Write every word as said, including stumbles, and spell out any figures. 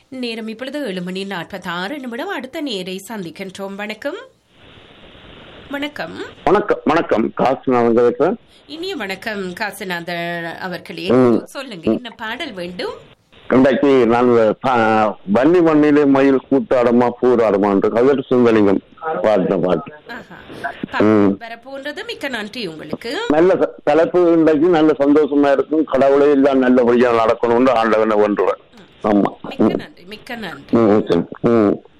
நேரம் இப்பொழுது ஏழு மணி நாற்பத்தி ஆறு நிமிடம். அடுத்த நேரை சந்திக்கின்றோம். வணக்கம். வணக்கம் வணக்கம் வணக்கம் காசுநாதன். இனிய வணக்கம் காசிநாதன் அவர்களே, சொல்லுங்க என்ன பாடல் வேண்டும்? இன்றைக்கு நான் வன்னி மண்ணிலே மயில் கூத்தாடமா பூராடமா என்று கவிர் சுந்தலிங்கம் பாடின பாட்டு வரப்போன்றது. மிக்க நன்றி உங்களுக்கு. நல்ல தலைப்பு இன்றைக்கு நல்ல சந்தோஷமா இருக்கும். கடவுளே எல்லாம் நல்லபடியா நடக்கணும்னு ஆண்டவனை ஒன்றுவேன். ஆமா, மிக்க நன்றி மிக்க நன்றி.